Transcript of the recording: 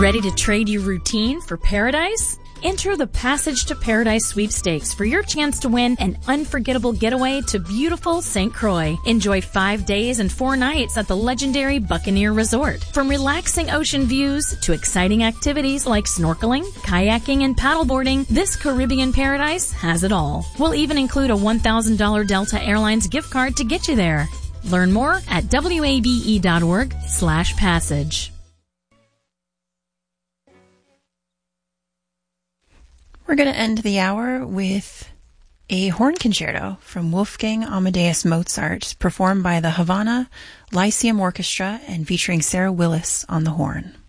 Ready to trade your routine for paradise? Enter the Passage to Paradise sweepstakes for your chance to win an unforgettable getaway to beautiful St. Croix. Enjoy 5 days and 4 nights at the legendary Buccaneer Resort. From relaxing ocean views to exciting activities like snorkeling, kayaking, and paddleboarding, this Caribbean paradise has it all. We'll even include a $1,000 Delta Airlines gift card to get you there. Learn more at wabe.org/passage. We're going to end the hour with a horn concerto from Wolfgang Amadeus Mozart, performed by the Havana Lyceum Orchestra and featuring Sarah Willis on the horn.